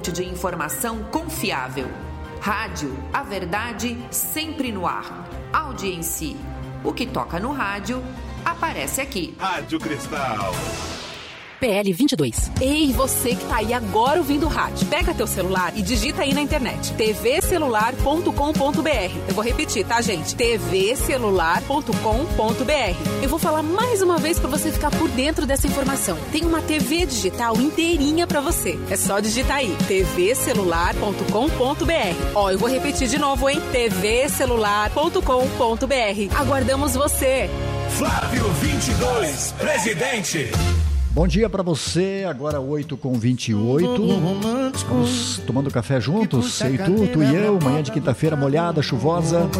fonte de informação confiável. Rádio, a verdade sempre no ar. Audiência. O que toca no rádio, aparece aqui. Rádio Cristal. PL 22. Ei, você que tá aí agora ouvindo o rádio. Pega teu celular e digita aí na internet. tvcelular.com.br. Eu vou repetir, tá, gente? tvcelular.com.br. Eu vou falar mais uma vez pra você ficar por dentro dessa informação. Tem uma TV digital inteirinha pra você. É só digitar aí. tvcelular.com.br. Ó, eu vou repetir de novo, hein? tvcelular.com.br. Aguardamos você. Flávio 22, presidente. Bom dia pra você, agora 8h28. Vamos tomando café juntos, sei tu e eu, manhã de quinta-feira molhada, chuvosa.